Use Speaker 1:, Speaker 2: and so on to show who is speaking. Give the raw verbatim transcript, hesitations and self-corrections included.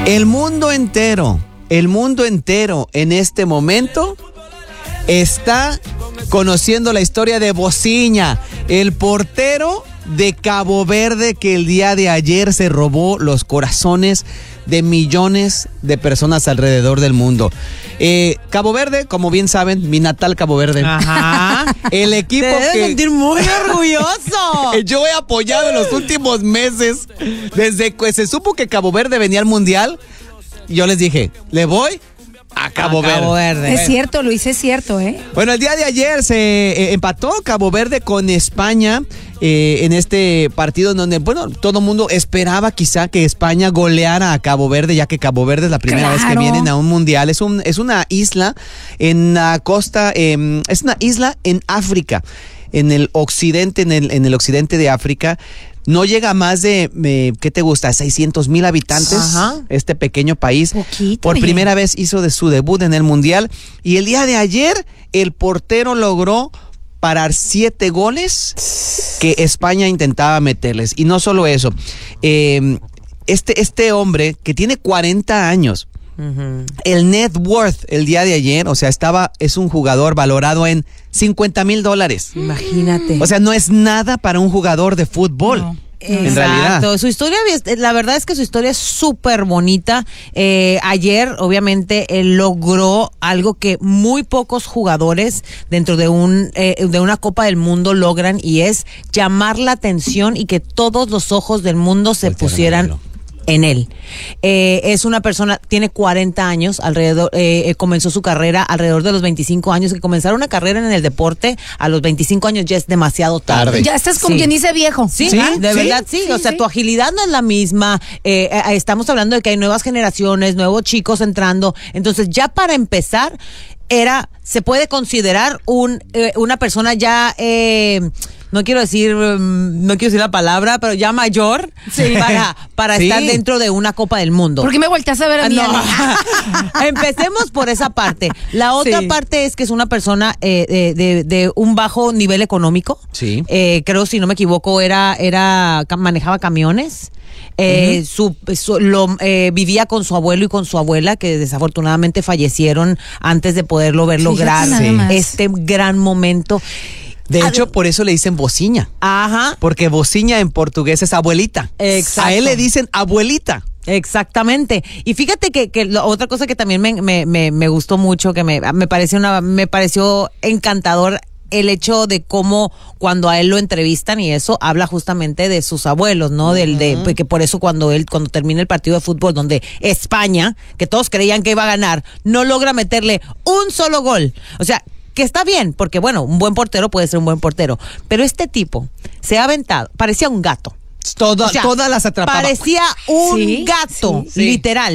Speaker 1: El mundo entero, el mundo entero en este momento está conociendo la historia de Bocinha, el portero de Cabo Verde que el día de ayer se robó los corazones de millones de personas alrededor del mundo. Eh, Cabo Verde, como bien saben, mi natal Cabo Verde.
Speaker 2: Ajá.
Speaker 1: El equipo
Speaker 2: Te debes
Speaker 1: que
Speaker 2: sentir muy orgulloso.
Speaker 1: yo he apoyado en los últimos meses, desde que se supo que Cabo Verde venía al Mundial, yo les dije, le voy a Cabo,
Speaker 2: A
Speaker 1: Verde.
Speaker 2: Cabo Verde.
Speaker 3: Es cierto, Luis, es cierto, ¿eh?
Speaker 1: Bueno, el día de ayer se eh, empató Cabo Verde con España eh, en este partido en donde, bueno, todo el mundo esperaba quizá que España goleara a Cabo Verde, ya que Cabo Verde es la primera
Speaker 3: Claro.
Speaker 1: vez que vienen a un mundial. Es, un, es una isla en la costa, eh, es una isla en África, en el occidente, en el, en el occidente de África. No llega a más de, eh, ¿qué te gusta? seiscientos mil habitantes,
Speaker 2: Ajá.
Speaker 1: este pequeño país.
Speaker 3: Poquito,
Speaker 1: Por
Speaker 3: oye.
Speaker 1: primera vez hizo de su debut en el Mundial. Y el día de ayer, el portero logró parar siete goles que España intentaba meterles. Y no solo eso, eh, este, este hombre que tiene cuarenta años,
Speaker 2: Uh-huh.
Speaker 1: el net worth el día de ayer, o sea, estaba, es un jugador valorado en cincuenta mil dólares.
Speaker 2: Imagínate.
Speaker 1: O sea, no es nada para un jugador de fútbol.
Speaker 3: No.
Speaker 1: En realidad.
Speaker 2: Exacto, su historia, la verdad es que su historia es súper bonita. Eh, ayer, obviamente, él logró algo que muy pocos jugadores dentro de un eh, de una Copa del Mundo logran, y es llamar la atención y que todos los ojos del mundo se
Speaker 1: Voltearon a
Speaker 2: pusieran
Speaker 1: verlo.
Speaker 2: en él. Eh, es una persona, tiene cuarenta años, alrededor, eh, eh, comenzó su carrera alrededor de los veinticinco años, que comenzar una carrera en el deporte a los veinticinco años ya es demasiado tarde.
Speaker 1: Tarde.
Speaker 3: Ya estás como
Speaker 2: Sí.
Speaker 3: quien dice viejo.
Speaker 2: Sí,
Speaker 1: ¿Sí?
Speaker 2: de
Speaker 1: ¿Sí?
Speaker 2: verdad sí.
Speaker 3: Sí,
Speaker 2: O sea,
Speaker 3: sí.
Speaker 2: tu agilidad no es la misma. Eh, eh, estamos hablando de que hay nuevas generaciones, nuevos chicos entrando. Entonces, ya para empezar, era, se puede considerar un eh, una persona ya, eh, no quiero decir, um, no quiero decir la palabra, pero ya mayor para, para
Speaker 1: Sí.
Speaker 2: estar dentro de una Copa del Mundo.
Speaker 3: ¿Por qué me volteas a ver a
Speaker 2: Ah,
Speaker 3: mí?
Speaker 2: no.
Speaker 3: Ale?
Speaker 2: Empecemos por esa parte. La otra
Speaker 3: Sí.
Speaker 2: parte es que es una persona eh, de, de, de un bajo nivel económico.
Speaker 1: Sí.
Speaker 2: Eh, creo, si no me equivoco, era, era manejaba camiones. Eh, uh-huh. su, su, lo, eh, vivía con su abuelo y con su abuela, que desafortunadamente fallecieron antes de poderlo ver lograr
Speaker 3: Fíjate nada más.
Speaker 2: este gran momento.
Speaker 1: De
Speaker 2: A
Speaker 1: hecho,
Speaker 2: ver.
Speaker 1: por eso le dicen Bocinha.
Speaker 2: Ajá.
Speaker 1: Porque Bocinha en portugués es abuelita.
Speaker 2: Exacto.
Speaker 1: A él le dicen abuelita.
Speaker 2: Exactamente. Y fíjate que, que lo, otra cosa que también me, me, me, me gustó mucho, que me, me pareció una, me pareció encantador, el hecho de cómo cuando a él lo entrevistan y eso, habla justamente de sus abuelos, ¿no? Uh-huh. Del de que por eso cuando él cuando termina el partido de fútbol donde España, que todos creían que iba a ganar, no logra meterle un solo gol. O sea, que está bien, porque bueno, un buen portero puede ser un buen portero, pero este tipo se ha aventado, parecía un gato.
Speaker 1: Toda,
Speaker 2: O sea,
Speaker 1: todas las atrapaba.
Speaker 2: Parecía un
Speaker 3: Sí,
Speaker 2: gato,
Speaker 1: sí, sí.
Speaker 2: literal.